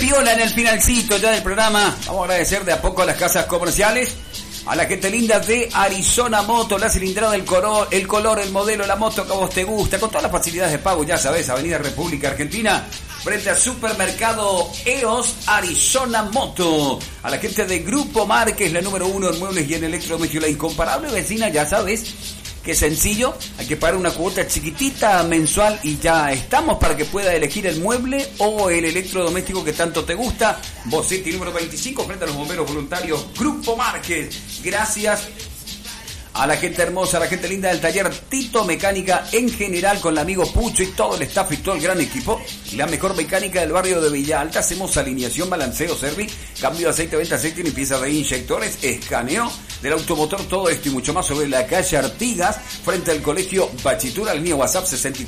piola en el finalcito ya del programa. Vamos a agradecer de a poco a las casas comerciales, a la gente linda de Arizona Moto, la cilindrada, el color, el modelo, la moto que a vos te gusta, con todas las facilidades de pago, ya sabés, Avenida República Argentina, frente al supermercado EOS Arizona Moto. A la gente de Grupo Márquez, la número 1 en muebles y en electrodomésticos, la incomparable vecina, ya sabes. Qué sencillo, hay que pagar una cuota chiquitita mensual y ya estamos para que pueda elegir el mueble o el electrodoméstico que tanto te gusta. Bocetti número 25 frente a los bomberos voluntarios Grupo Márquez. Gracias a la gente hermosa, a la gente linda del taller Tito Mecánica en general, con el amigo Pucho y todo el staff y todo el gran equipo. La mejor mecánica del barrio de Villa Alta. Hacemos alineación, balanceo, service, cambio de aceite, venta de aceite, limpieza de inyectores, escaneo del automotor, todo esto y mucho más sobre la calle Artigas, frente al colegio Bachitura, línea WhatsApp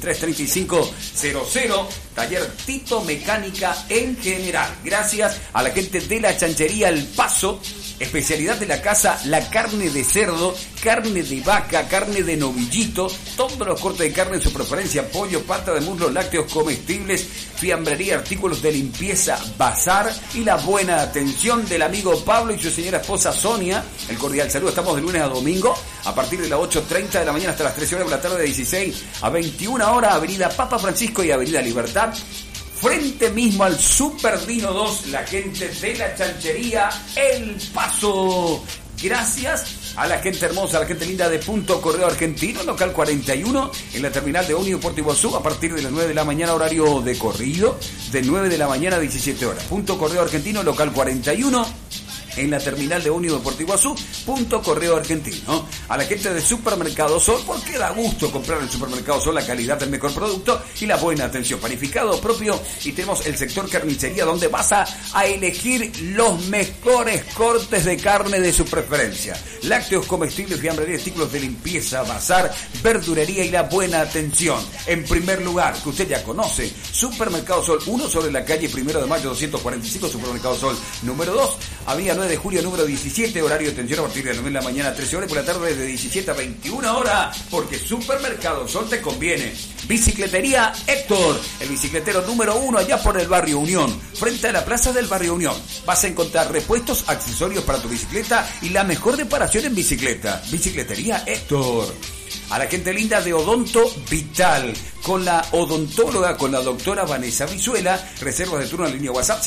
633500, taller Tito Mecánica en general. Gracias a la gente de la chanchería El Paso, especialidad de la casa, la carne de cerdo, carne de vaca, carne de novillito, todos los cortes de carne en su preferencia, pollo, pata de muslo, lácteos comestibles, fiambrería, artículos de limpieza, bazar y la buena atención del amigo Pablo y su señora esposa Sonia. El cordial saludo, estamos de lunes a domingo a partir de las 8:30 de la mañana hasta las 13 horas de la tarde, de 16 a 21 horas, Avenida Papa Francisco y Avenida Libertad, frente mismo al Super Dino 2, la gente de la chanchería El Paso. Gracias a la gente hermosa, a la gente linda de Punto Correo Argentino, local 41, en la terminal de Ómnibus Puerto Iguazú, a partir de las 9 de la mañana, horario de corrido, de 9 de la mañana a 17 horas. Punto Correo Argentino, local 41, en la terminal de Ómnibus de Puerto Iguazú, Punto Correo Argentino. A la gente de Supermercado Sol, porque da gusto comprar en el Supermercado Sol, la calidad del mejor producto y la buena atención. Panificado propio, y tenemos el sector carnicería, donde vas a elegir los mejores cortes de carne de su preferencia. Lácteos comestibles, fiambrería, artículos de limpieza, bazar, verdurería y la buena atención. En primer lugar, que usted ya conoce, Supermercado Sol 1, sobre la calle 1 de Mayo 245, Supermercado Sol número 2, Avenida 9 de Julio número 17, horario de atención a partir de las 9 de la mañana a 13 horas, por la tarde de 17 a 21 horas, porque Supermercado Sol te conviene. Bicicletería Héctor, el bicicletero número 1 allá por el barrio Unión, frente a la plaza del barrio Unión. Vas a encontrar repuestos, accesorios para tu bicicleta y la mejor reparación en bicicleta. Bicicletería Héctor. A la gente linda de Odonto Vital, con la odontóloga, con la doctora Vanessa Vizuela. Reservas de turno en línea WhatsApp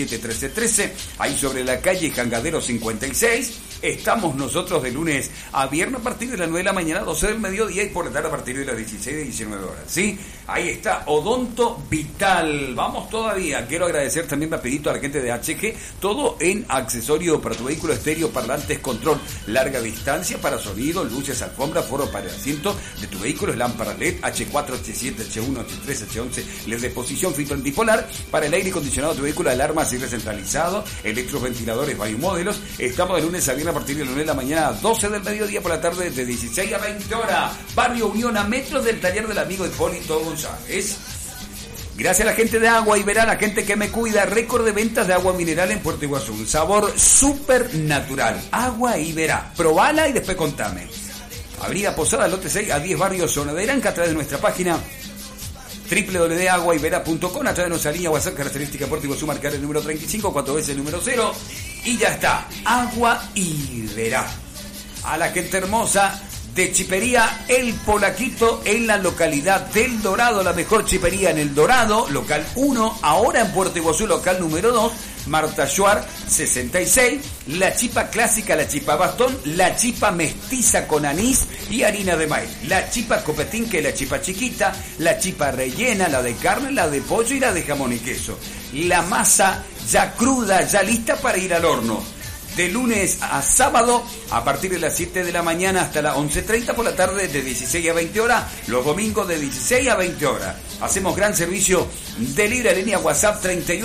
571313, ahí sobre la calle Jangadero 56. Estamos nosotros de lunes a viernes a partir de las 9 de la mañana, 12 del mediodía, y por la tarde a partir de las 16 y 19 horas. ¿Sí? Ahí está, Odonto Vital. Vamos todavía. Quiero agradecer también rapidito a la gente de HG, todo en accesorio para tu vehículo, estéreo, parlantes, control larga distancia para sonido, luces, alfombra, foro para el asiento de tu vehículo, lámpara LED, H4, H7, H1, H3, H11, LED de posición, filtro antipolar para el aire acondicionado de tu vehículo, alarmas, aire centralizado, electroventiladores, varios modelos. Estamos de lunes a viernes a partir de las 9 de la mañana a 12 del mediodía, por la tarde de 16 a 20 horas. Barrio Unión, a metros del taller del amigo Hipólito González. Gracias a la gente de Agua Iberá, la gente que me cuida. Récord de ventas de agua mineral en Puerto Iguazú. Un sabor súper natural. Agua Iberá. Probala y después contame. Avenida Posada, lote 6 a 10, barrio Zona de Eranca, a través de nuestra página www.aguaibera.com, a través de nuestra línea WhatsApp, característica Puerto Iguazú, marcar el número 35, 4 veces el número 0, y ya está. Agua Iberá. A la gente hermosa de Chipería El Polaquito, en la localidad del Dorado, la mejor chipería en el Dorado, local 1, ahora en Puerto Iguazú, local número 2, Marta Schwartz 66, la chipa clásica, la chipa bastón, la chipa mestiza con anís y harina de maíz, la chipa copetín, que es la chipa chiquita, la chipa rellena, la de carne, la de pollo y la de jamón y queso, la masa ya cruda, ya lista para ir al horno. De lunes a sábado, a partir de las 7 de la mañana hasta las 11:30, por la tarde de 16 a 20 horas, los domingos de 16 a 20 horas. Hacemos gran servicio de libre, línea WhatsApp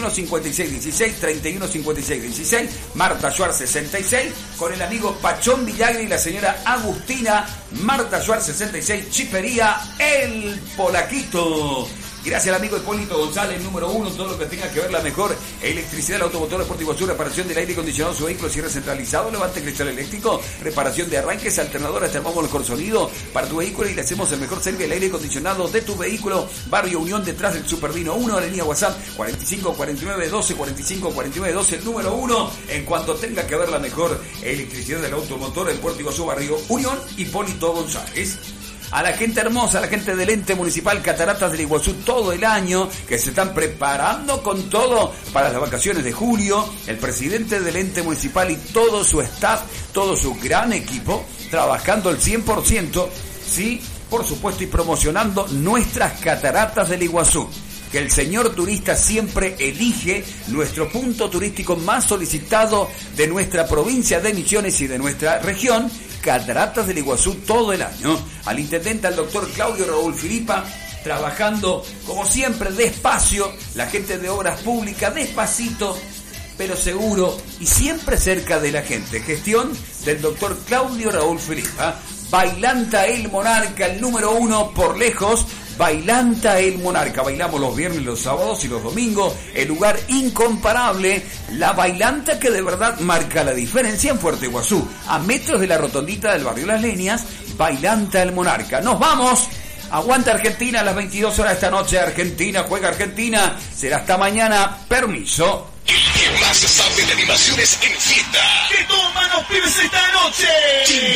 315616, 315616, Marta Schwartz 66, con el amigo Pachón Villagre y la señora Agustina. Marta Schwartz 66, Chipería El Polaquito. Gracias al amigo Hipólito González, número 1, todo lo que tenga que ver la mejor electricidad del automotor deportivo sur, reparación del aire acondicionado, su vehículo, cierre centralizado, levante cristal eléctrico, reparación de arranques, alternadoras, termómetro con sonido para tu vehículo y le hacemos el mejor servicio del aire acondicionado de tu vehículo. Barrio Unión, detrás del Superdino 1, la línea WhatsApp 45 49 12 45 49 12, el número 1 en cuanto tenga que ver la mejor electricidad del automotor del Puerto Iguazú, Barrio Unión, Hipólito González. A la gente hermosa, a la gente del ente municipal Cataratas del Iguazú todo el año, que se están preparando con todo para las vacaciones de julio, el presidente del ente municipal y todo su staff, todo su gran equipo, trabajando el 100%, sí, por supuesto, y promocionando nuestras cataratas del Iguazú, que el señor turista siempre elige nuestro punto turístico más solicitado de nuestra provincia de Misiones y de nuestra región, Cataratas del Iguazú todo el año. Al intendente, al doctor Claudio Raúl Filipa, trabajando como siempre despacio, la gente de obras públicas despacito, pero seguro y siempre cerca de la gente. Gestión del doctor Claudio Raúl Filipa. Bailanta el Monarca, el número 1 por lejos. Bailanta el Monarca, bailamos los viernes, los sábados y los domingos, el lugar incomparable, la bailanta que de verdad marca la diferencia en Fuerte Iguazú, a metros de la rotondita del barrio Las Leñas. Bailanta el Monarca. Nos vamos. Aguanta Argentina a las 22 horas esta noche. Argentina, juega Argentina. Será hasta mañana. Permiso. El que más sabe de animaciones en fiesta. ¡Que toman los pibes esta noche!